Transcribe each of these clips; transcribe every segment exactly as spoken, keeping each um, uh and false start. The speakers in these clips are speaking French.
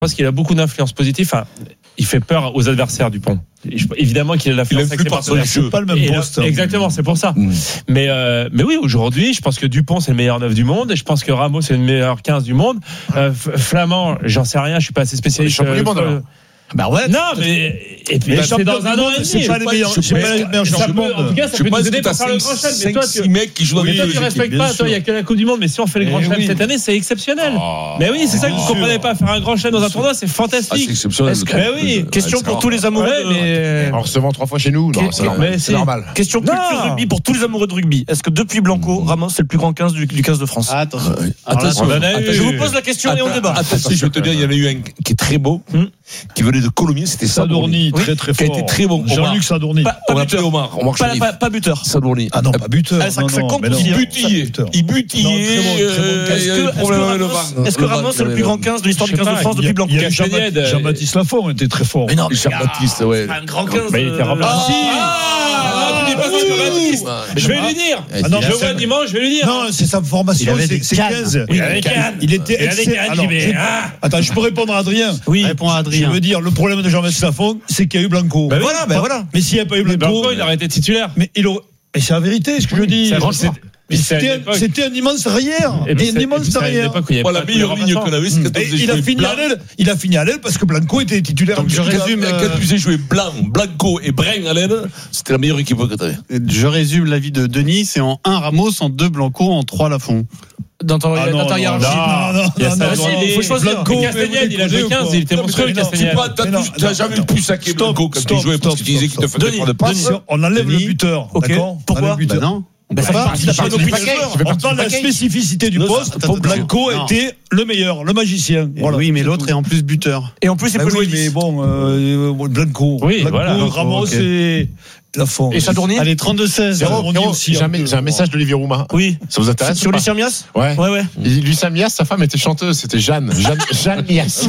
pense qu'il a beaucoup d'influence positive. Enfin, il fait peur aux adversaires, Dupont. Évidemment qu'il a l'influence avec les partenaires. C'est pas le même poste. Là, exactement, c'est pour ça. Mmh. Mais, euh, mais oui, aujourd'hui, je pense que Dupont, c'est le meilleur neuf du monde. Et je pense que Ramos, c'est le meilleur quinze du monde. Euh, Flamand, j'en sais rien, je suis pas assez spécialiste. Champion du monde, alors. Bah ouais. Non, mais et puis mais c'est dans un an et demi. C'est pas les meilleurs. C'est pas les meilleurs champions du monde. En tout cas, ça peut nous aider pour faire le grand chelem. Mais toi, tu mecs qui jouent dans les deux. Tu respectes pas. Toi, il y a que la Coupe du Monde. Mais si on fait le grand chelem cette année, c'est exceptionnel. Mais oui, c'est ça que vous comprenez pas. Faire un grand chelem dans un tournoi, c'est fantastique. C'est exceptionnel. Mais oui. Question pour tous les amoureux. En recevant trois fois chez nous, non, c'est normal. Question culture rugby pour tous les amoureux de rugby. Est-ce que depuis Blanco, Ramos c'est le plus grand quinze du quinze de France? Attention. Attention. Je vous pose la question et on débat. Attention, je vais te dire, il y en a eu un qui est très beau, qui venait de Colomiers, c'était Sadourny, très très fort. Qui a été très bon. Jean-Luc Sadourny. On l'appelait Omar. Omar pas, pas, pas buteur. Sadourny. Ah non, pas buteur. Ça, ça compte. Il butillait. Il butillait. Est-ce que Ramos est le plus grand quinze de l'histoire du quinze de France depuis Blanco? Jean-Baptiste Lafont était très fort. Mais non, Jean-Baptiste, ouais. Un grand quinze. Mais il était remplacé. Je vais lui dire. Ah non, je vois dimanche, je vais lui dire. Non, c'est sa formation, c'est quinze. Il avait Cannes. Il était excellent. Attends, je peux répondre à Adrien. Oui, réponds à Adrien. Je veux dire, le problème de Jean-Baptiste Lafont, c'est qu'il y a eu Blanco. Ben voilà, ben voilà. Mais s'il n'y a pas eu Blanco, Blanco, il aurait été titulaire. Mais il aurait. Et c'est la vérité, ce que je dis. C'était, c'était un immense arrière. Et un immense arrière. La meilleure ligne qu'on avait, c'est quand il a fini à l'aile. Il a fini à l'aile parce que Blanco était titulaire. Donc je résume. Quand tu faisais jouer Blanc, Blanco et Brun à l'aile, c'était la meilleure équipe que tu avais. Je résume l'avis de Denis. C'est en un Ramos, en deux Blanco, en trois Lafont. Dans ta hiérarchie. Non, non, non. Il faut choisir. Castagnette, il a joué quinze, il était monstrueux, Castagnette. Tu n'as jamais pu saquer Blanco quand tu jouais parce que tu disais qu'il te faisait faire de passe. On enlève le buteur. D'accord. Pourquoi? Non. Ben ça part, ça part on parle de la spécificité du poste. Blanco était le meilleur, le magicien. Voilà. Oui, mais l'autre est en plus buteur. Et en plus, il peut jouer. Mais bon, euh, Blanco. Oui, Blanco, voilà. Ramos et Lafont. Et Sadourny. Allez, trente-deux seize. J'ai un message d'Olivier Roumain. Oui. Ça vous intéresse? Sur Lucien Mias? Ouais. Ouais, ouais. Lucien Mias, sa femme était chanteuse. C'était Jeanne. Jeanne, Jeanne Mias.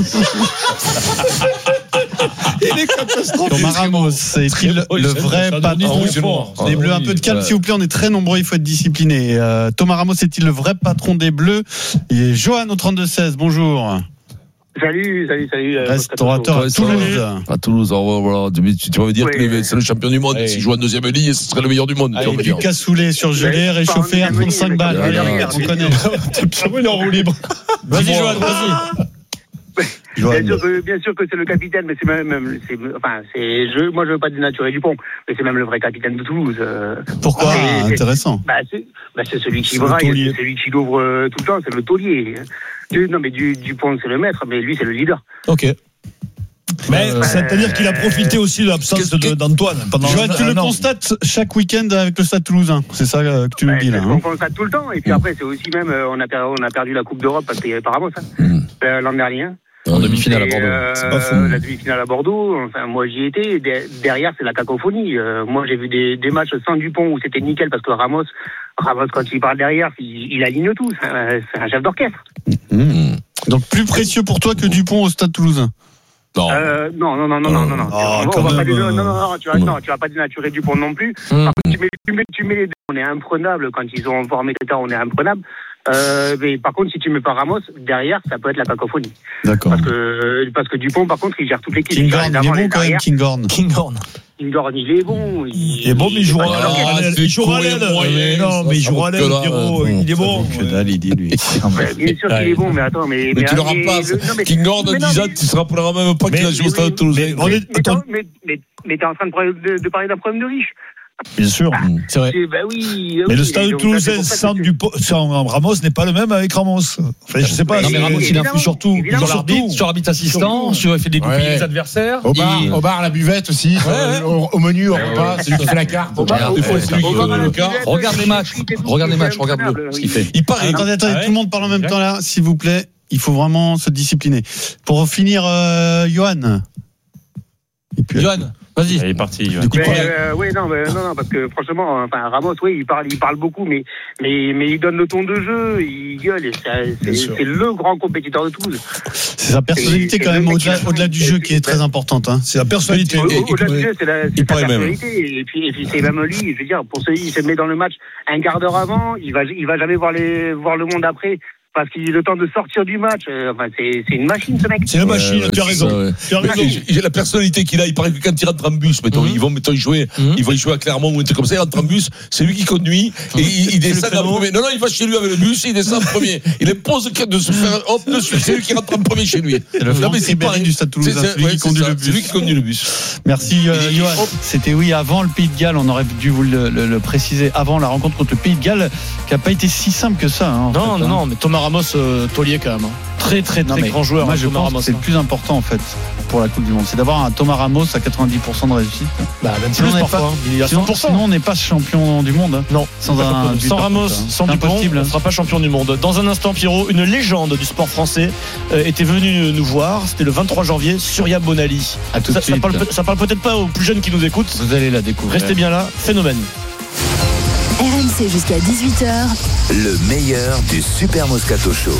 Il est catastrophique. Thomas Ramos, est-il le vrai patron des Bleus? Un peu de calme, s'il vous plaît. On est très nombreux. Il faut être discipliné. Euh, Thomas Ramos est-il le vrai patron des Bleus? Et Johan au trente-deux seize. Bonjour. Salut, salut, salut. Restaurateur à Toulouse. À Toulouse, voilà. Tu, tu vas me dire oui, que c'est le champion du monde. S'il joue en deuxième ligne, ce serait le meilleur du monde. Allez, du cassoulet surgelé, réchauffé à trente-cinq balles. Allez, on connaît. Il est en roue libre. Vas-y, Johan, vas-y. Bien sûr, que, bien sûr que c'est le capitaine, mais c'est même, même c'est, enfin, c'est, je, moi je veux pas dénaturer Dupont, mais c'est même le vrai capitaine de Toulouse. Euh, Pourquoi? C'est, Intéressant. Bah c'est, bah c'est celui qui braille, c'est celui qui l'ouvre euh, tout le temps, c'est le taulier. Non mais du, Dupont c'est le maître, mais lui c'est le leader. Ok. Mais euh, c'est-à-dire qu'il a profité aussi de l'absence de, d'Antoine. Pendant Johan, tu le constates chaque week-end avec le Stade Toulousain. C'est ça que tu nous bah, dis là. On constate tout le temps. Et puis mmh. après, c'est aussi même, on a, perdu, on a perdu la Coupe d'Europe parce qu'il y avait pas Ramos hein, mmh. euh, l'an dernier. En demi-finale à Bordeaux. Euh, c'est pas fou. La demi-finale à Bordeaux, enfin, moi j'y étais. Derrière, c'est la cacophonie. Euh, moi, j'ai vu des, des matchs sans Dupont où c'était nickel parce que Ramos, Ramos quand il parle derrière, il, il aligne tout. C'est un, c'est un chef d'orchestre. Mmh. Donc plus précieux pour toi que Dupont au Stade Toulousain? Non. Euh, non, non, non, non, non, non, non. Oh, on va pas même, non, non, non, tu vas, non, tu vas pas dénaturer Dupont non plus. Mmh. Par contre, tu mets, tu mets, tu mets les deux. On est imprenable quand ils ont formé, et cetera. On est imprenable. Euh, mais par contre, si tu mets pas Ramos, derrière, ça peut être la cacophonie. D'accord. Parce que, parce que Dupont, par contre, il gère toute l'équipe. Kinghorn, il est bon quand même, Kinghorn. Kinghorn. Kinghorn, il est bon. Il, il est bon, mais il joue à l'aile. Il joue à l'aile. Non, mais il joue à l'aile, Pierrot. Il est bon. Que dalle, il dit, lui. Bien sûr qu'il est bon, mais attends, mais. Mais tu le remplaces. Kinghorn, en dix ans, tu se rappelleras même pas qu'il a joué au Stade Toulousain. Mais t'es en train de parler d'un problème de riche. Bien sûr, bah, c'est vrai. Bah oui, mais oui, le Stade Toulousain sans, du, sans Ramos n'est pas le même avec Ramos. Enfin, je sais pas. Non, mais Ramos, il influe surtout sur l'arbitre, sur l'arbitre assistant, sur il fait découper ouais. les adversaires. Au bar, il... au bar, la buvette aussi. Ouais, ouais. Au, au menu, au repas, c'est lui qui fait la carte. Au bar, des fois, c'est lui qui donne le quart. Regarde les matchs, regarde les matchs, regarde ce qu'il fait. Il paraît. Attendez, attendez, tout le monde parle en même temps là, s'il vous plaît. Il faut vraiment se discipliner. Pour finir, Johan. Johan. Vas-y. Il est parti. Ouais. Mais, euh, oui, non, mais, non, non, parce que franchement, enfin, Ramos, oui, il parle, il parle beaucoup, mais, mais, mais il donne le ton de jeu, il gueule, et c'est, c'est, c'est le grand compétiteur de Toulouse. C'est sa personnalité et, quand même, au-delà, au-delà du jeu qui est très importante. Hein. C'est la personnalité. Au, au, au-delà du jeu, c'est la, c'est sa personnalité, et puis, et puis c'est même lui, je veux dire, pour celui, il se met dans le match un quart d'heure avant, il va, il va jamais voir les, voir le monde après. parce qu'il a le temps de sortir du match. Euh, enfin, c'est, c'est une machine, ce mec. C'est une machine, ouais, tu as raison. Ça, ouais. Tu as raison. J'ai la personnalité qu'il a. Il paraît que quand il rentre en bus, mettons, mm-hmm. ils vont mettons, y jouer, mm-hmm. ils vont y jouer à Clermont ou un truc comme ça. Il rentre en bus, c'est lui qui conduit et il, il descend en premier. Non, non, il va chez lui avec le bus, il descend en premier. Il impose de se faire hop dessus. C'est lui qui rentre en premier chez lui. C'est le Franck Ribéry du Stade Toulousain. C'est, c'est, lui ouais, qui conduit le bus. C'est lui qui conduit le bus. Merci, euh, Johan. C'était oui avant le Pays de Galles. On aurait dû vous le, le, le préciser avant la rencontre contre le Pays de Galles, qui n'a pas été si simple que ça. Hein, non, fait, non, hein. non, mais Thomas Ramos, euh, taulier quand même. Hein. Très, très, très non, grand joueur. Moi, hein, je Thomas pense Ramos, que c'est hein. le plus important, en fait, pour la Coupe du Monde. C'est d'avoir un Thomas Ramos à quatre-vingt-dix pour cent de réussite. Bah, même sinon, plus parfois. Pas, il y a cent pour cent. Sinon, on n'est pas champion du monde. Hein. Non. Sans, un, sans Ramos, sans Dupont, on ne sera pas champion du monde. Dans un instant, Pierrot, une légende du sport français euh, était venue nous voir. C'était le vingt-trois janvier, Surya Bonali. À tout ça, de suite. Ça parle, ça parle peut-être pas aux plus jeunes qui nous écoutent. Vous allez la découvrir. Restez bien là. Phénomène. R M C jusqu'à dix-huit heures. Le meilleur du Super Moscato Show.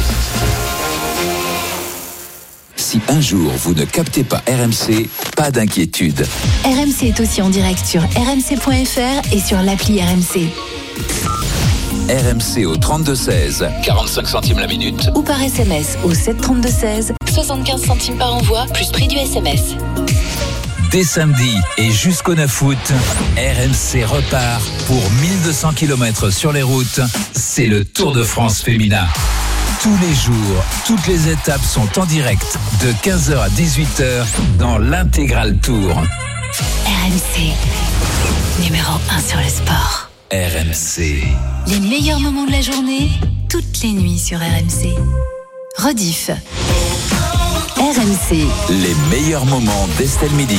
Si un jour vous ne captez pas R M C, pas d'inquiétude. R M C est aussi en direct sur r m c point f r et sur l'appli R M C. R M C au trente-deux seize, quarante-cinq centimes la minute. Ou par S M S au sept trente-deux seize, soixante-quinze centimes par envoi, plus prix du S M S. Dès samedi et jusqu'au neuf août, R M C repart pour mille deux cents kilomètres sur les routes. C'est le Tour de France féminin. Tous les jours, toutes les étapes sont en direct de quinze heures à dix-huit heures dans l'Intégral Tour. R M C, numéro un sur le sport. R M C. Les meilleurs moments de la journée, toutes les nuits sur R M C. Rediff. R M C. Les meilleurs moments d'Estelle Midi.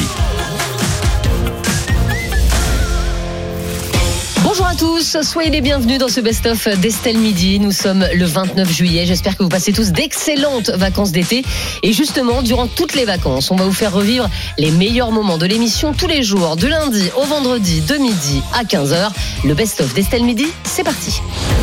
Bonjour à tous, soyez les bienvenus dans ce best-of d'Estelle Midi. Nous sommes le vingt-neuf juillet, j'espère que vous passez tous d'excellentes vacances d'été. Et justement, durant toutes les vacances, on va vous faire revivre les meilleurs moments de l'émission tous les jours, du lundi au vendredi, de midi à quinze heures. Le best-of d'Estelle Midi, c'est parti.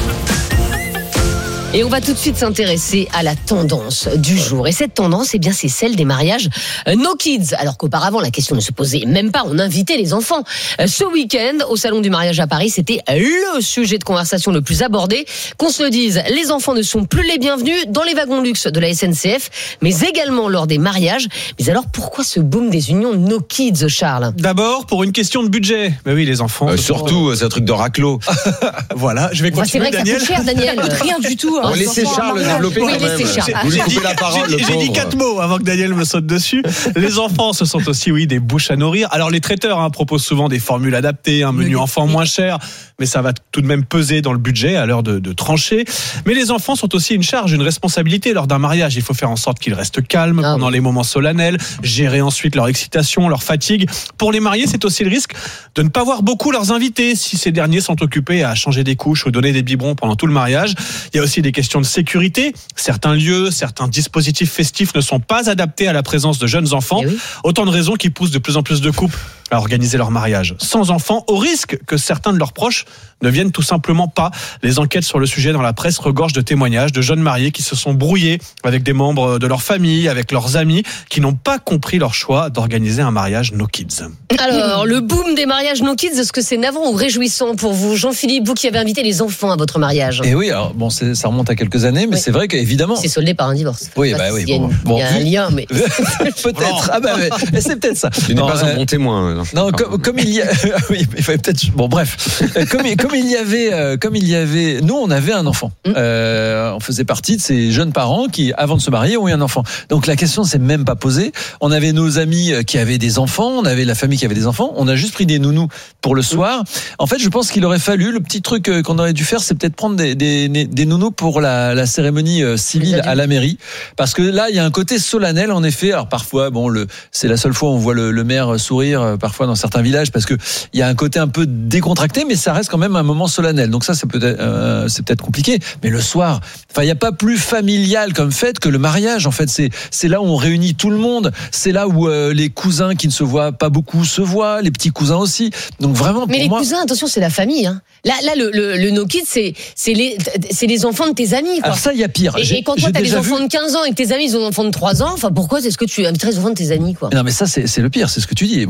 Et on va tout de suite s'intéresser à la tendance du jour. Et cette tendance, eh bien, c'est celle des mariages no kids. Alors qu'auparavant, la question ne se posait même pas. On invitait les enfants. Ce week-end, au Salon du mariage à Paris, c'était le sujet de conversation le plus abordé. Qu'on se le dise, les enfants ne sont plus les bienvenus dans les wagons luxe de la S N C F, mais également lors des mariages. Mais alors, pourquoi ce boom des unions no kids, Charles ? D'abord, pour une question de budget. Mais oui, les enfants. Euh, surtout, c'est un truc de raclo. Voilà, je vais continuer, enfin, c'est vrai Daniel. Que ça coûte cher, Daniel. Rien du tout. On laissez Charles développer oui, quand même. Charles. Vous lui coupez la parole, J'ai, le j'ai dit quatre mots avant que Daniel me saute dessus. Les enfants, ce sont aussi, oui, des bouches à nourrir. Alors, les traiteurs hein, proposent souvent des formules adaptées, un menu enfant moins cher, mais ça va tout de même peser dans le budget à l'heure de, de trancher. Mais les enfants sont aussi une charge, une responsabilité lors d'un mariage. Il faut faire en sorte qu'ils restent calmes ah, pendant oui. les moments solennels, gérer ensuite leur excitation, leur fatigue. Pour les mariés, c'est aussi le risque de ne pas voir beaucoup leurs invités si ces derniers sont occupés à changer des couches ou donner des biberons pendant tout le mariage. Il y a aussi des questions de sécurité. Certains lieux, certains dispositifs festifs ne sont pas adaptés à la présence de jeunes enfants. Oui. Autant de raisons qui poussent de plus en plus de couples à organiser leur mariage sans enfants, au risque que certains de leurs proches ne viennent tout simplement pas. Les enquêtes sur le sujet dans la presse regorgent de témoignages de jeunes mariés qui se sont brouillés avec des membres de leur famille, avec leurs amis, qui n'ont pas compris leur choix d'organiser un mariage no kids. Alors, le boom des mariages no kids, est-ce que c'est navrant ou réjouissant pour vous ? Jean-Philippe, vous qui avez invité les enfants à votre mariage. Et oui, alors bon, c'est, ça remonte à quelques années, mais oui. c'est vrai qu'évidemment... C'est soldé par un divorce. Oui, bah oui. Il y a, bon, une, bon, il y a un lien, mais... peut-être. Ah bah, mais, c'est peut-être ça. Tu n'es pas un bon témoin. Non, comme, comme il y a, oui, il fallait peut-être. Bon, bref, comme, comme il y avait, euh, comme il y avait, nous, on avait un enfant. Mm. Euh, on faisait partie de ces jeunes parents qui, avant de se marier, ont eu un enfant. Donc la question s'est même pas posée. On avait nos amis qui avaient des enfants, on avait la famille qui avait des enfants. On a juste pris des nounous pour le soir. Mm. En fait, je pense qu'il aurait fallu le petit truc qu'on aurait dû faire, c'est peut-être prendre des, des, des nounous pour la, la cérémonie civile à la mairie, parce que là, il y a un côté solennel, en effet. Alors parfois, bon, le, c'est la seule fois où on voit le, le maire sourire, parfois dans certains villages, parce que il y a un côté un peu décontracté, mais ça reste quand même un moment solennel. Donc ça, c'est peut-être, euh, c'est peut-être compliqué. Mais le soir, enfin, il n'y a pas plus familial comme fête que le mariage. En fait, c'est c'est là où on réunit tout le monde. C'est là où euh, les cousins qui ne se voient pas beaucoup se voient, les petits cousins aussi. Donc vraiment, mais pour les moi... cousins, attention, c'est la famille. Hein. Là, là, le, le, le no kids, c'est c'est les c'est les enfants de tes amis. Quoi. Alors ça, il y a pire. Et, et quand toi, t'as des enfants vu... de quinze ans et que tes amis ils ont des enfants de trois ans, enfin, pourquoi est-ce que tu inviterais les enfants de tes amis, quoi ? Non, mais ça, c'est c'est le pire. C'est ce que tu dis. Moi, ah bah j'ai alors. déjà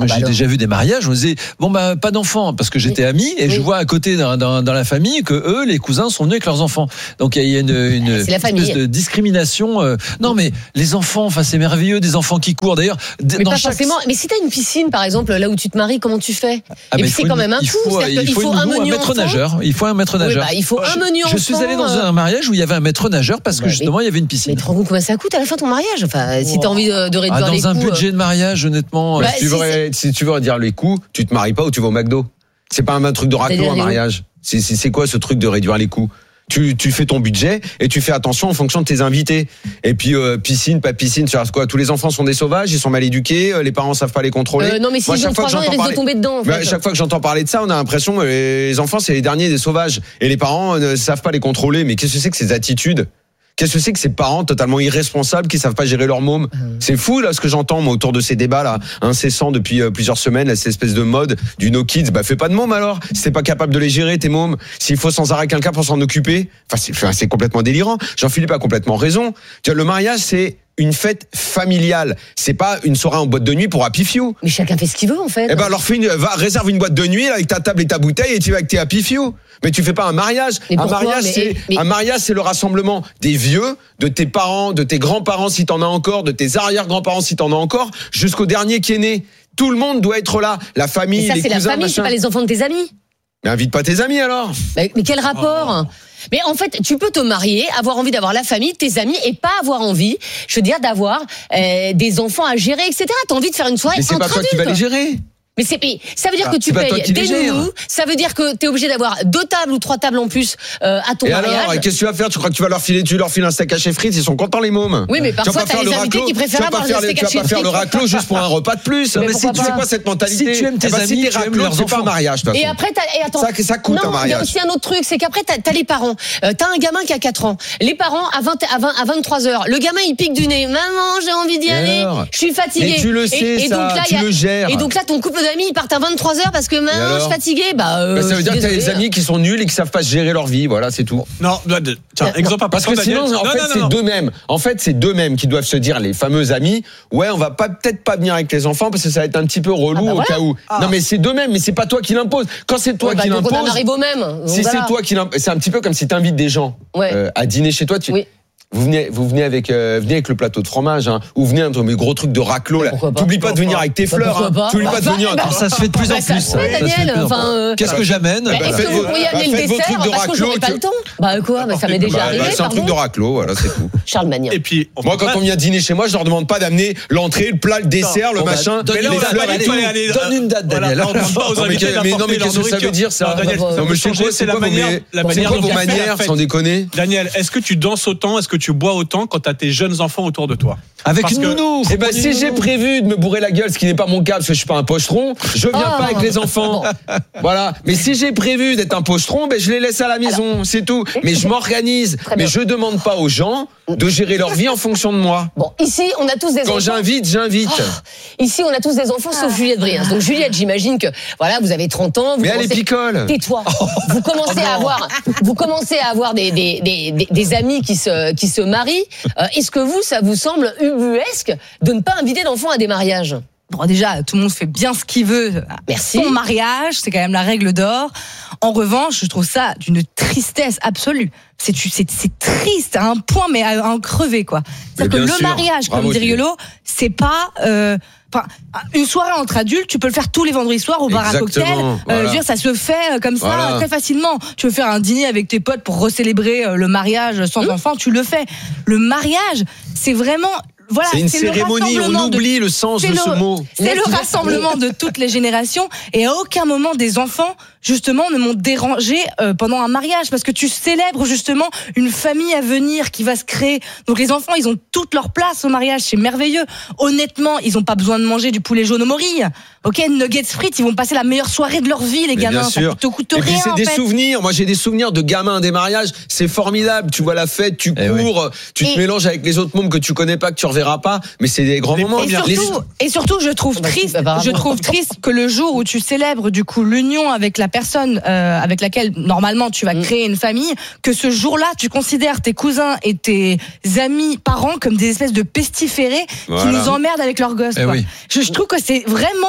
vu des mariages, on disait bon bah pas d'enfants parce que j'étais ami et oui. je vois à côté dans, dans, dans la famille que eux, les cousins, sont venus avec leurs enfants. Donc il y a une, une espèce de discrimination. Euh, non mais les enfants, enfin c'est merveilleux, des enfants qui courent. D'ailleurs, mais dans pas chaque... forcément. Mais si t'as une piscine par exemple là où tu te maries, comment tu fais? Ah Et bah, puis c'est quand même un coût. Il, il faut, faut un, un maître enfant. nageur. Il faut un maître nageur. Oui, bah, il faut un menu enfant. Je suis allé dans un mariage où il y avait un maître nageur parce que bah, justement mais, il y avait une piscine. Mais tu te rends compte combien ça coûte à la fin de ton mariage? Enfin, wow. si t'as envie de, de réduire ah, dans les coûts. Dans un coûts, budget de mariage, honnêtement. Bah, si, tu veux, si tu veux réduire les coûts, tu te maries pas ou tu vas au McDo. C'est pas un truc de raclo un mariage. C'est, c'est, c'est quoi ce truc de réduire les coûts? Tu, tu fais ton budget et tu fais attention en fonction de tes invités. Et puis euh, piscine, pas piscine, tu vois quoi? Tous les enfants sont des sauvages, ils sont mal éduqués, les parents savent pas les contrôler. Euh, non mais s'ils ont trois ans, ils risquent de tomber dedans. En fait. bah, chaque fois que j'entends parler de ça, on a l'impression que les enfants c'est les derniers des sauvages et les parents ne savent pas les contrôler. Mais qu'est-ce que c'est que ces attitudes? Qu'est-ce que c'est que ces parents totalement irresponsables qui savent pas gérer leur môme? C'est fou là ce que j'entends moi autour de ces débats là incessants depuis euh, plusieurs semaines, là, cette espèce de mode du no kids. Bah fais pas de môme alors. Si t'es pas capable de les gérer tes mômes, s'il faut sans arrêt quelqu'un pour s'en occuper, enfin c'est, enfin, c'est complètement délirant. Jean-Philippe a complètement raison. Tu vois, le mariage c'est une fête familiale. C'est pas une soirée en boîte de nuit pour Happy Few. Mais chacun fait ce qu'il veut en fait. Eh ben alors fais une, va réserve une boîte de nuit là, avec ta table et ta bouteille et tu vas avec tes Happy Few. Mais tu fais pas un mariage. Mais un pourquoi mariage, mais, c'est mais... un mariage, c'est le rassemblement des vieux, de tes parents, de tes grands-parents si t'en as encore, de tes arrière-grands-parents si t'en as encore, jusqu'au dernier qui est né. Tout le monde doit être là. La famille, mais ça, les c'est cousins, la famille, machin. c'est pas les enfants de tes amis. Mais invite pas tes amis alors. Mais, mais quel rapport? Oh. Mais en fait, tu peux te marier, avoir envie d'avoir la famille, tes amis, et pas avoir envie, je veux dire, d'avoir euh, des enfants à gérer, et cetera. T'as envie de faire une soirée entre adultes. Mais c'est pas toi qui vas les gérer. Mais c'est, ça veut dire ah, que tu payes des nounous, ça veut dire que t'es obligé d'avoir deux tables ou trois tables en plus euh, à ton et mariage. Alors, qu'est-ce que tu vas faire? Tu crois que tu vas leur filer, tu leur files un steak haché frites, ils sont contents les mômes. Oui, mais parfois t'as les invités qui préfèrent avoir le steak haché frites. Tu vas pas faire le raclo juste pour un repas de plus. Mais, mais si tu sais quoi cette mentalité? Si tu aimes tes amis, si tu aimes leurs enfants, pas un mariage. Et après, t'as, et attends, ça, ça coûte non, un mariage. Il y a aussi un autre truc, c'est qu'après t'as, t'as les parents. Euh, t'as un gamin qui a quatre ans. Les parents à vingt, à vingt, à vingt-trois heures. Le gamin il pique du nez. Maman, j'ai envie d'y aller. Je suis fatigué. Et tu le sais, ça. Tu le gères. Et donc là, ton couple d'amis ils partent à vingt-trois heures parce que maman, je suis fatigué. Bah, euh, bah ça veut dire que t'as des amis qui sont nuls et qui savent pas gérer leur vie. Voilà, c'est tout. Non, tiens, exemple parce que sinon, en fait, c'est deux mêmes. En fait, c'est deux mêmes qui doivent se dire, les fameux amis. Ouais, on va pas peut-être pas venir avec les enfants parce que ça va être un petit peu relou ah bah au voilà. cas où. Ah. Non, mais c'est deux mêmes. Mais c'est pas toi qui l'impose. Quand c'est toi ouais, bah, qui l'impose, on arrive au même. Si voilà. c'est toi qui l'impose, c'est un petit peu comme si t'invites des gens ouais. euh, à dîner chez toi. Tu oui. Vous venez, vous venez avec, euh, venez avec le plateau de fromage, hein, ou venez avec mes gros trucs de raclo là. T'oublies pas de venir avec tes fleurs, hein. T'oublies pas de venir. Alors ça se fait de plus en plus. Daniel, enfin. Qu'est-ce que j'amène? Est-ce que vous pourriez amener le dessert parce que j'aurais pas le temps? Bah quoi? Ça m'est déjà arrivé. C'est un truc de raclo, voilà, c'est tout. Charles Magnin. Et puis moi, quand on vient dîner chez moi, je leur demande pas d'amener l'entrée, le plat, le dessert, le machin, les fleurs et tout. Donne une date, Daniel. Mais non, mais qu'est-ce que ça veut dire ça? Non, mais changer, c'est la manière. C'est quoi vos manières, sans déconner? Daniel, est-ce que tu danses autant? Est-ce que tu bois autant quand t'as tes jeunes enfants autour de toi? Avec Parce une nounou. Eh ben, si j'ai prévu de me bourrer la gueule, ce qui n'est pas mon cas, parce que je suis pas un pochetron, je viens oh. pas avec les enfants. Voilà. Mais si j'ai prévu d'être un pochetron, ben, je les laisse à la maison. Alors, c'est tout. Mais je m'organise. Mais je demande pas aux gens de gérer leur vie en fonction de moi. Bon, ici, on a tous des Quand enfants. Quand j'invite, j'invite. Oh. Ici, on a tous des enfants, sauf Juliette Briens. Donc, Juliette, j'imagine que, voilà, vous avez trente ans. Vous mais commencez... elle est picole. Tais-toi. Vous commencez à avoir, vous commencez à avoir des, des, des, des, des amis qui se, qui se marient. Euh, est-ce que vous, ça vous semble ubuesque de ne pas inviter d'enfants à des mariages? Bon, déjà, tout le monde fait bien ce qu'il veut. Merci. Son mariage, c'est quand même la règle d'or. En revanche, je trouve ça d'une tristesse absolue. C'est, c'est, c'est triste à un point, mais à un crevé, quoi. C'est-à-dire que le sûr. mariage, Bravo, comme dit Riolo, c'est pas... Euh, Enfin, une soirée entre adultes, tu peux le faire tous les vendredis soirs au bar à cocktail. Voilà. Euh, je veux dire, ça se fait comme ça voilà. très facilement. Tu veux faire un dîner avec tes potes pour recélébrer le mariage sans mmh. enfant, tu le fais. Le mariage, c'est vraiment... Voilà, c'est une c'est cérémonie, on oublie de, le sens de le, ce mot. C'est le rassemblement de toutes les générations et à aucun moment des enfants, justement, ne m'ont dérangé euh, pendant un mariage parce que tu célèbres justement une famille à venir qui va se créer. Donc les enfants, ils ont toute leur place au mariage, c'est merveilleux. Honnêtement, ils ont pas besoin de manger du poulet jaune aux morilles. Ok, nuggets frites, ils vont passer la meilleure soirée de leur vie, les mais gamins. Ça te coûte et rien. puis c'est en des fait. souvenirs. Moi, j'ai des souvenirs de gamins des mariages. C'est formidable. Tu vois la fête, tu eh cours, oui. tu te et mélanges avec les autres mômes que tu connais pas, que tu reverras pas. Mais c'est des grands et moments. Et surtout, les... et surtout, je trouve triste, je trouve triste que le jour où tu célèbres du coup l'union avec la personne euh, avec laquelle normalement tu vas créer une famille, que ce jour-là tu considères tes cousins et tes amis parents comme des espèces de pestiférés voilà. qui nous emmerdent avec leurs gosses. Eh quoi. oui. Je, je trouve que c'est vraiment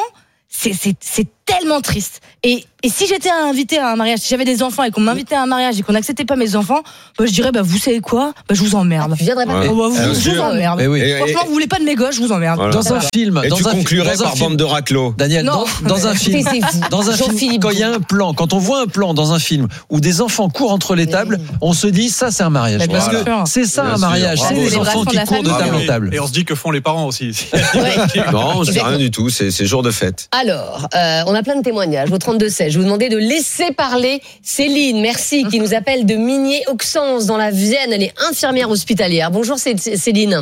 c'est, c'est, c'est tellement triste. Et, et si j'étais invitée à un mariage, si j'avais des enfants et qu'on m'invitait à un mariage et qu'on n'acceptait pas mes enfants, bah, je dirais, bah, vous savez quoi, bah, je vous emmerde. Tu viendrais pas. Ouais. Bah, vous, ah, je vous emmerde. Mais oui. Franchement, vous voulez pas de mes gosses, je vous emmerde. Voilà. Dans un film, et dans tu un conclurais dans un par film, bande de raclos. Daniel, Non, dans, dans un film, dans un film, quand il y a un plan, quand on voit un plan dans un film où des enfants courent entre les tables, on se dit ça c'est un mariage. Bah, Parce voilà. que c'est ça Bien un sûr. mariage, c'est Bravo. des enfants qui de la courent de famille. table en table. Et on se dit que font les parents aussi. Non, c'est rien du tout, c'est, c'est jour de fête. Alors, euh, on a plein de témoignages au trente-deux seize. Je vous demandais de laisser parler Céline, merci, qui nous appelle de Migné-Auxances dans la Vienne. Elle est infirmière hospitalière. Bonjour Céline.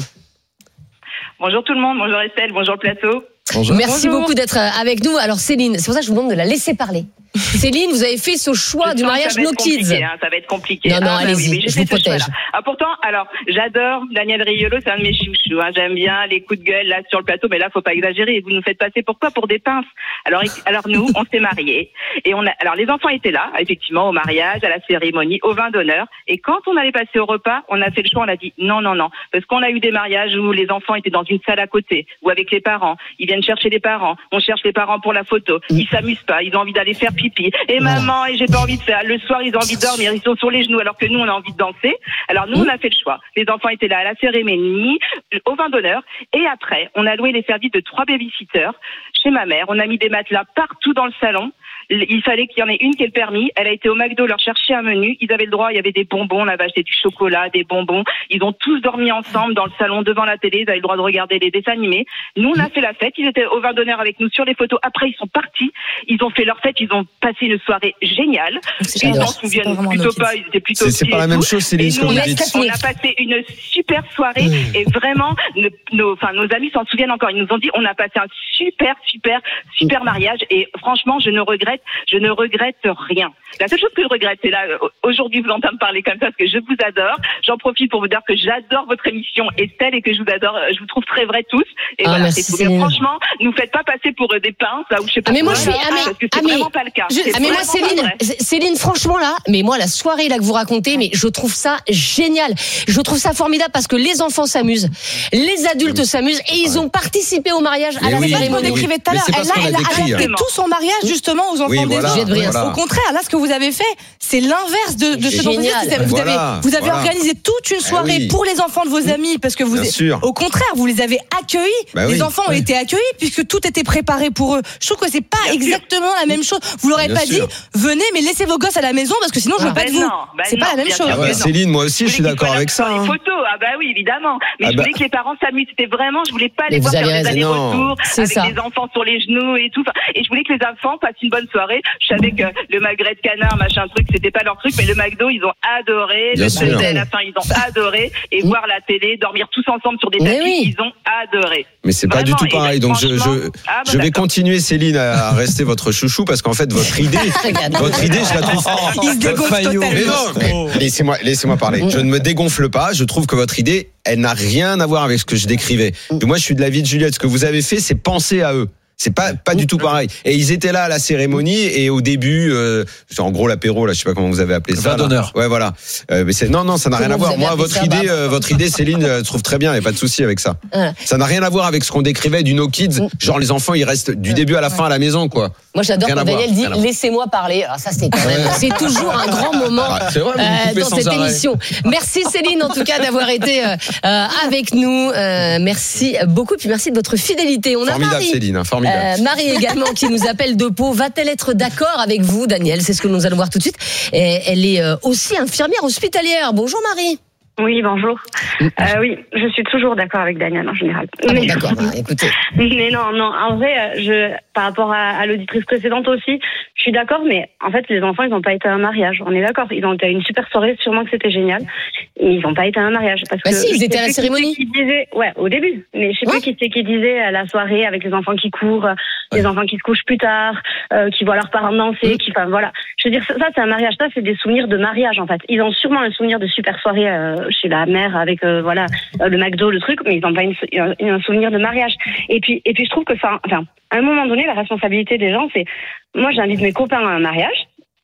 Bonjour tout le monde, bonjour Estelle, bonjour le plateau. Bonjour. Merci Bonjour. beaucoup d'être avec nous. Alors Céline, c'est pour ça que je vous demande de la laisser parler. Céline, vous avez fait ce choix Je du sens mariage que ça va No être Kids. compliqué, hein, ça va être compliqué. Non, non, ah, bah allez-y, oui, mais j'ai je fait vous ce choix-là. protège. Ah, pourtant, alors, j'adore Daniel Riolo, c'est un de mes chouchous. Hein, j'aime bien les coups de gueule là sur le plateau, mais là, faut pas exagérer. Vous nous faites passer pour quoi? Pour des pinces. Alors, alors nous, on s'est mariés et on a. Alors, les enfants étaient là, effectivement, au mariage, à la cérémonie, au vin d'honneur. Et quand on allait passer au repas, on a fait le choix, on a dit non, non, non, parce qu'on a eu des mariages où les enfants étaient dans une salle à côté ou avec les parents. Ils viennent chercher les parents. On cherche les parents pour la photo. Ils s'amusent pas. Ils ont envie d'aller faire pipi. Et maman, et j'ai pas envie de faire. Le soir, ils ont envie de dormir. Ils sont sur les genoux alors que nous, on a envie de danser. Alors nous, on a fait le choix. Les enfants étaient là à la cérémonie, au vin d'honneur. Et après, on a loué les services de trois babysitters chez ma mère. On a mis des matelas partout dans le salon. Il fallait qu'il y en ait une qui ait le permis. Elle a été au McDo leur chercher un menu. Ils avaient le droit. Il y avait des bonbons. On avait acheté du chocolat, des bonbons. Ils ont tous dormi ensemble dans le salon devant la télé. Ils avaient le droit de regarder les dessins animés. Nous, on a fait la fête. Ils étaient au vin d'honneur avec nous sur les photos. Après, ils sont partis. Ils ont fait leur fête. Ils ont passé une soirée géniale. Ils s'en souviennent plutôt pas. Ils étaient plutôt C'est, c'est pas la même chose, Céline, ce que nous, vous on a- dites. on a passé une super soirée et vraiment, nos, nos, enfin, nos amis s'en souviennent encore. Ils nous ont dit, on a passé un super, super, super mariage et franchement, je ne regrette, je ne regrette rien. La seule chose que je regrette, c'est là, aujourd'hui, vous entendez me parler comme ça parce que je vous adore. J'en profite pour vous dire que j'adore votre émission Estelle et que je vous adore, je vous trouve très vrais tous. Et Ah, voilà, merci, c'est tout. Mais Céline. franchement, nous faites pas passer pour euh, des pinces, là, ou je sais pas. Ah mais moi quoi, je suis là, ah mais, parce que c'est ah, mais- vraiment pas le cas. je- C'est ah, mais moi vraiment pas Céline vrai. C- Céline franchement là mais moi la soirée là que vous racontez mais je trouve ça génial je trouve ça formidable parce que les enfants s'amusent les adultes s'amusent et ils ont participé au mariage à Mais la oui, C'est pas ce qu'on cérémonie. décrivait tout à Mais l'heure. c'est pas Elle, ce qu'on a- a elle a décrit, adapté hein. tout son mariage justement aux enfants Oui, des voilà, autres. voilà. Au contraire, là, ce que vous avez fait, c'est l'inverse de, de ce dont vous dites. Génial. Vous avez, vous avez, Voilà, vous avez voilà. organisé toute une soirée Eh oui. pour les enfants de vos amis parce que vous, Bien sûr. au contraire, vous les avez accueillis. Bah les oui. enfants ont été accueillis puisque tout était préparé pour eux. Je trouve que c'est pas Bien sûr. exactement la même chose. Vous l'aurez Bien pas sûr. dit, venez, mais laissez vos gosses à la maison parce que sinon je veux Ah, pas de ben vous. non, ben C'est pas non, la même bien chose. sûr. Ah bah, Mais non. Céline, moi aussi, je suis voulais d'accord qu'ils avec soient ça. là pour hein. les photos. Ah bah oui, évidemment. Mais Ah je bah- voulais que les parents s'amusent. C'était vraiment, je voulais pas Mais les vous voir avez faire des raison. allers-retours C'est avec ça. des enfants sur les genoux et tout. Enfin, et je voulais que les enfants passent une bonne soirée. Je savais que le magret de canard, machin truc, c'était pas leur truc, mais le McDo, ils ont adoré. Bien Le sûr. Sunday, à la fin, ils ont adoré. Et voir la télé, dormir tous ensemble sur des Mais tapis, oui. ils ont adoré. Mais c'est pas du Vraiment, tout pareil. et Donc je, franchement, je, ah bah je vais d'accord. continuer, Céline, à rester votre chouchou parce qu'en fait, votre idée, Regarde. votre idée, je la trouve. Il se dégonfle Faillot. totalement. Mais non, mais laissez-moi, laissez-moi parler. Je ne me dégonfle pas. Je trouve que votre idée, elle n'a rien à voir avec ce que je décrivais. Et moi, je suis de l'avis de Juliette. Ce que vous avez fait, c'est penser à eux. C'est pas pas du tout pareil. Et ils étaient là à la cérémonie et au début, euh, c'est en gros l'apéro là, je sais pas comment vous avez appelé ça. Vin là. d'honneur. Ouais, voilà. Euh, mais c'est non non, ça n'a rien Comment à voir. vous avez Moi, appelé votre ça, idée, bah euh, votre idée, Céline, euh, je trouve très bien. Il y a pas de souci avec ça. Voilà. Ça n'a rien à voir avec ce qu'on décrivait du No Kids. Genre les enfants, ils restent du début à la fin à la maison, quoi. Moi j'adore Rien quand à voir, Daniel dit rien à voir. laissez-moi parler. Alors ça c'est quand même c'est toujours un grand moment Ah, c'est vrai, vous me euh, coupez dans sans cette arrêt. émission. Merci Céline en tout cas d'avoir été euh, euh, avec nous. Euh, merci beaucoup puis merci de votre fidélité. On Formidable, a Marie. Céline, hein, formidable. Euh, Marie également qui nous appelle de Pau. Va-t-elle être d'accord avec vous, Daniel? C'est ce que nous allons voir tout de suite. Et elle est euh, aussi infirmière hospitalière. Bonjour Marie. Oui, bonjour. Euh, oui, je suis toujours d'accord avec Daniel en général. Ah bon, Mais- d'accord, bah, écoutez. Mais non, non, en vrai, euh, je, par rapport à, à l'auditrice précédente aussi, je suis d'accord, mais en fait, les enfants, ils n'ont pas été à un mariage. On est d'accord. Ils ont été à une super soirée, sûrement que c'était génial. Mais ils n'ont pas été à un mariage. Parce Bah que si, ils je sais étaient à la plus qui cérémonie. c'est qui disait, ouais, au début. Mais je sais plus qui c'est qui disait à la soirée avec les enfants qui courent, les enfants qui se couchent plus tard, euh, qui voient leurs parents danser, qui, enfin, voilà. Je veux dire, ça, ça, c'est un mariage. Ça, c'est des souvenirs de mariage, en fait. Ils ont sûrement un souvenir de super soirée euh, chez la mère avec, euh, voilà, euh, le McDo, le truc, mais ils n'ont pas une, un, un souvenir de mariage. Et puis, et puis, je trouve que ça, enfin, à un moment donné, la responsabilité des gens, c'est, moi, j'invite mes copains à un mariage.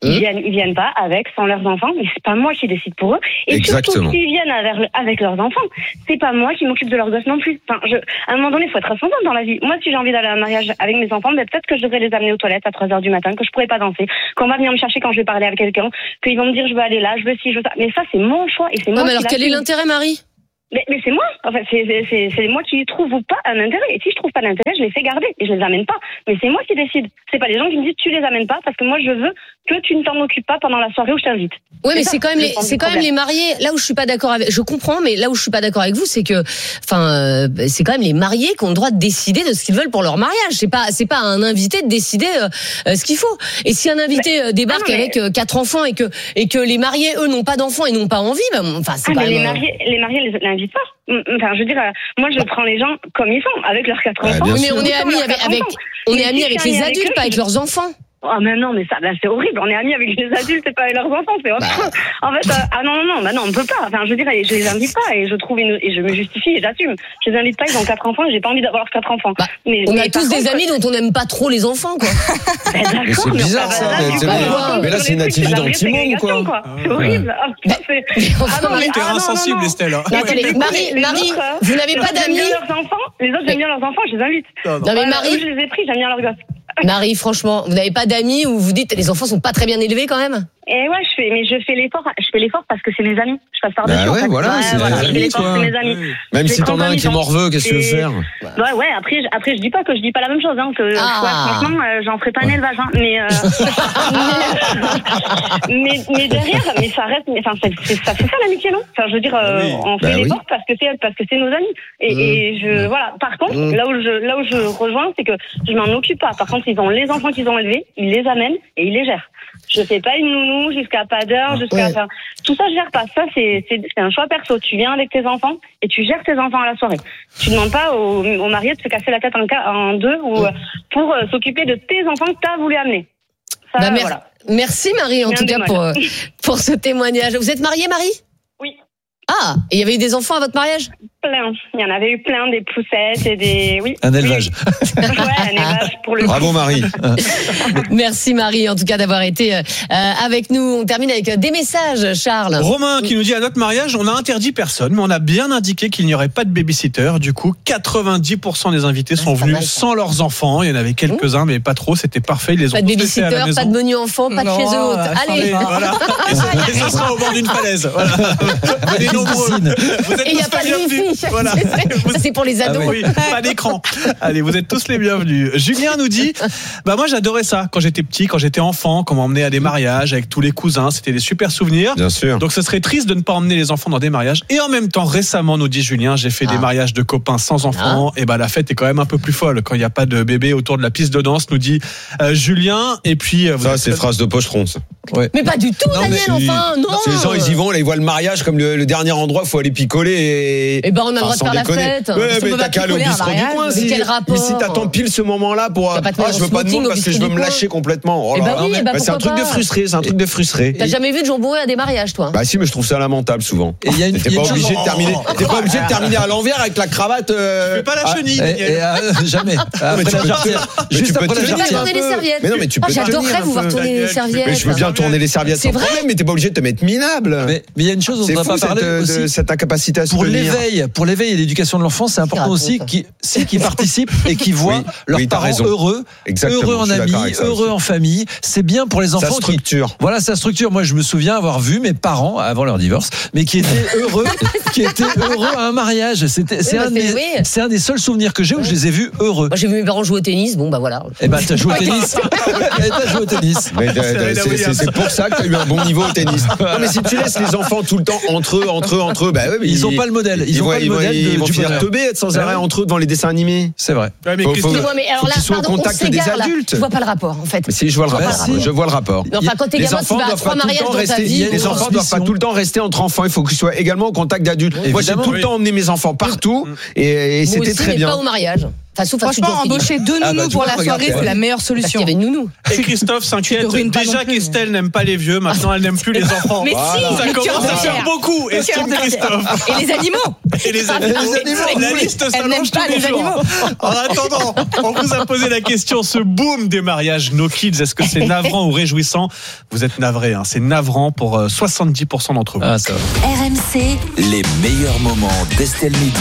Ils viennent, ils viennent pas avec, sans leurs enfants, mais c'est pas moi qui décide pour eux. Et Exactement. surtout, s'ils viennent avec, avec leurs enfants, c'est pas moi qui m'occupe de leurs gosses non plus. Enfin, je, à un moment donné, il faut être responsable dans la vie. Moi, si j'ai envie d'aller à un mariage avec mes enfants, ben, peut-être que je devrais les amener aux toilettes à trois heures du matin, que je pourrais pas danser, qu'on va venir me chercher quand je vais parler avec quelqu'un, qu'ils vont me dire je veux aller là, je veux ci, je veux ça. Mais ça, c'est mon choix et c'est moi Ouais, mais qui alors quel est l'intérêt, Marie? Mais, mais c'est moi, enfin, c'est, c'est, c'est, c'est moi qui trouve ou pas un intérêt. Et si je trouve pas d'intérêt, je les fais garder et je les amène pas. Mais c'est moi qui décide. C'est pas les gens qui me disent tu les amènes pas parce que moi je veux que tu ne t'en occupes pas pendant la soirée où je t'invite. Oui, mais c'est quand même les, c'est quand même les mariés. Là où je suis pas d'accord avec, je comprends, mais là où je suis pas d'accord avec vous, c'est que, enfin, euh, c'est quand même les mariés qui ont le droit de décider de ce qu'ils veulent pour leur mariage. C'est pas, c'est pas à un invité de décider euh, ce qu'il faut. Et si un invité euh, débarque mais... avec euh, quatre enfants et que et que les mariés eux n'ont pas d'enfants et n'ont pas envie, ben, enfin, c'est ah, quand mais même. Les mariés, les mariés les l'invitent pas. Enfin, je veux dire, moi, je prends les gens comme ils sont, avec leurs quatre enfants. Oui, mais on est amis avec, avec, on est amis avec les adultes, pas avec leurs enfants. Oh mais non, mais ça, là, c'est horrible. On est amis avec les adultes et pas avec leurs enfants, c'est affreux. Bah. En fait, euh, ah non, non, non, bah non, on peut pas. Enfin, je veux dire, je les invite pas et je trouve une, et je me justifie et j'assume. Je les invite pas, ils ont quatre enfants et j'ai pas envie d'avoir leurs quatre enfants. Bah, mais, on mais a tous des contre, amis dont on n'aime pas trop les enfants, quoi. Ben, mais c'est bizarre, ça. Là, mais, pas, mais là, c'est une attitude anti-monde, quoi. quoi. C'est horrible. Ah, non, mais t'es insensible, Estelle. Marie, Marie, vous n'avez pas d'amis. Les autres, j'aime bien leurs enfants, je les invite. Non, mais Marie, je les ai pris, j'aime bien leurs gosses. Marie, franchement, vous n'avez pas d'amis où vous dites les enfants sont pas très bien élevés quand même? Et ouais, je fais, mais je fais l'effort, je fais l'effort parce que c'est mes amis. Je passe par dessus. Bah ouais, en fait. voilà, ouais, c'est voilà, mes amis, c'est mes amis. Même si t'en as un qui est morveux, qu'est-ce que tu veux faire? Ouais, ouais, après, après, je dis pas que je dis pas la même chose, hein, que, ah. ouais, franchement, euh, j'en ferai pas un élevage, hein, mais, euh, mais, mais, mais derrière, mais ça reste, mais, enfin, c'est, c'est, ça, c'est ça l'amitié, non? Enfin, je veux dire, euh, oui. on fait bah l'effort oui. parce que c'est, parce que c'est nos amis. Et, mmh. et je, voilà. Par contre, mmh. là où je, là où je rejoins, c'est que je m'en occupe pas. Par contre, ils ont les enfants qu'ils ont élevés, ils les amènent et ils les gèrent. Je fais pas une nounou jusqu'à pas d'heure, jusqu'à ouais. enfin, tout ça je gère pas. Ça c'est, c'est c'est un choix perso. Tu viens avec tes enfants et tu gères tes enfants à la soirée. Tu demandes pas au, au marié de se casser la tête en, en deux ou ouais. pour euh, s'occuper de tes enfants que t'as voulu amener. Ça, bah, mer- voilà. Merci Marie en Bien tout cas pour euh, pour ce témoignage. Vous êtes mariée, Marie? Oui. Ah, et il y avait eu des enfants à votre mariage? Plein. Il y en avait eu plein, des poussettes et des. Oui. Un élevage. Oui. Ouais, un élevage pour le. Bravo Marie. Merci Marie, en tout cas d'avoir été euh, avec nous. On termine avec des messages, Charles. Romain qui nous dit à notre mariage, on a interdit personne, mais on a bien indiqué qu'il n'y aurait pas de babysitter. Du coup, quatre-vingt-dix pour cent des invités sont ah, venus sans leurs enfants. Il y en avait quelques-uns, mmh. mais pas trop. C'était parfait. Ils les ont pas de babysitter, pas de menu enfant, pas de chez eux. Voilà, allez. Voilà. Et ce sera au bord d'une falaise. Voilà. Venez nombreux. Vous êtes et il n'y a pas de wifi. Voilà. Ça, c'est pour les ados. Ah oui, pas d'écran. Allez, vous êtes tous les bienvenus. Julien nous dit, bah moi j'adorais ça quand j'étais petit, quand j'étais enfant, quand on m'emmenait à des mariages avec tous les cousins, c'était des super souvenirs. Bien sûr. Donc ce serait triste de ne pas emmener les enfants dans des mariages. Et en même temps, récemment, nous dit Julien, j'ai fait ah. des mariages de copains sans enfants. Ah. Et bah la fête est quand même un peu plus folle quand il n'y a pas de bébé autour de la piste de danse, nous dit euh, Julien. Et puis vous ça, c'est très... phrase de pochetron. Ça. Ouais. Mais pas du tout, non, Daniel. Enfin, non. Les gens ils y vont, là ils voient le mariage comme le, le dernier endroit, il faut aller picoler. Et, et ben on a le droit de faire déconner. la fête. Ouais, mais t'as qu'à aller au bistrot du coin. Si, quel rapport? Mais si t'attends pile ce moment-là pour. Ah, je veux pas de monde parce que je veux me lâcher complètement. Oh là, bah oui, bah bah c'est un truc pas. de frustré, c'est un truc de frustré. T'as jamais vu de jambon à des mariages, toi? Bah si, mais je trouve ça lamentable souvent. Et il y a une. T'es pas obligé de terminer. T'es pas obligé de terminer à l'envers avec la cravate. Tu fais pas la chenille. Jamais. Juste après la jarretière. Tourner les serviettes. Mais non, mais tu peux. J'adorerais vous voir tourner les serviettes. Mais je veux bien tourner les serviettes sans problème, mais t'es pas obligé de te mettre minable. Mais il y a une chose dont on n'a pas parlé aussi. Cette incapacité à se pour l'éveil, pour l'éveil et l'éducation de l'enfant, c'est important aussi qui, c'est qu'ils participent et qu'ils voient oui, leurs oui, parents heureux, Exactement, heureux en amis, heureux en famille. C'est bien pour les enfants. Ça structure. Qui, voilà, ça structure. Moi, je me souviens avoir vu mes parents avant leur divorce, mais qui étaient heureux, qui étaient heureux à un mariage. C'était, c'est, oui, un des, oui. c'est un des seuls souvenirs que j'ai où oui. je les ai vus heureux. Moi, j'ai vu mes parents jouer au tennis. Bon, bah voilà. Eh ben, t'as joué au tennis. t'as joué au tennis. Mais c'est, c'est, c'est pour ça que t'as eu un bon niveau au tennis. Non, mais si tu laisses les enfants tout le temps entre eux, entre eux, entre eux, bah ouais, ils, ils ont pas le modèle. Ils, ils ont vont, pas le modèle. Ils de, vont finir teubés, être sans arrêt entre eux devant les dessins animés. C'est vrai. Ouais, mais faut, faut, faut, mais alors faut là, qu'ils soient pardon, au contact des adultes. Je vois pas le rapport, en fait. Mais si, je vois le rapport. Ouais, je vois le rapport. Non, enfin, quand t'es gamin, tu vas à trois mariages dans ta vie. Les enfants doivent pas tout le temps rester entre enfants. Il faut qu'ils soient également au contact d'adultes. Moi, j'ai tout le temps emmené mes enfants partout et c'était très bien. Pas au mariage. Franchement, embaucher deux nounous ah bah, pour vois, la soirée, c'est la meilleure solution. Il y avait nounou. Et Christophe s'inquiète. Déjà qu'Estelle n'aime pas les vieux, maintenant elle n'aime plus les enfants. Mais voilà. si, ça commence à faire beaucoup. Estime Christophe. Et les animaux. Et les animaux. La liste s'allonge tous les jours. En attendant, on vous a posé la question, ce boom des mariages no kids, est-ce que c'est navrant ou réjouissant? Vous êtes navrés, hein. C'est navrant pour soixante-dix pour cent d'entre vous. Ah, ça va. R M C, les meilleurs moments d'Estelle Midi.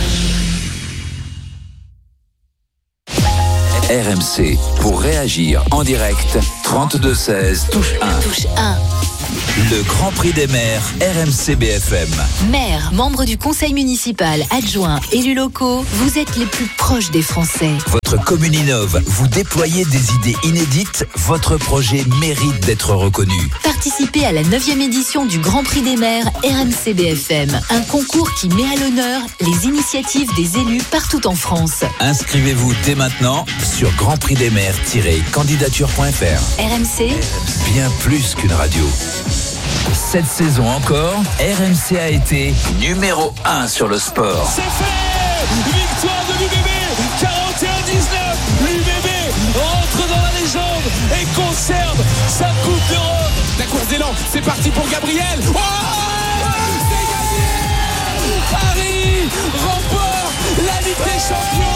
R M C, pour réagir en direct, trente-deux seize, touche un. Touche un. Le Grand Prix des maires, R M C B F M. Maires, membres du conseil municipal, adjoints, élus locaux, vous êtes les plus proches des Français. Votre commune innove, vous déployez des idées inédites, votre projet mérite d'être reconnu. Participez à la neuvième édition du Grand Prix des maires R M C B F M, un concours qui met à l'honneur les initiatives des élus partout en France. Inscrivez-vous dès maintenant sur grand prix des maires tiret candidature point f r. R M C, bien plus qu'une radio. Cette saison encore, R M C a été numéro un sur le sport. C'est fait! Victoire de l'U B B, quarante et un dix-neuf. L'U B B rentre dans la légende et conserve sa Coupe d'Europe. La course d'élan, c'est parti pour Gabriel. Oh, c'est gagné! Paris remporte la Ligue des Champions.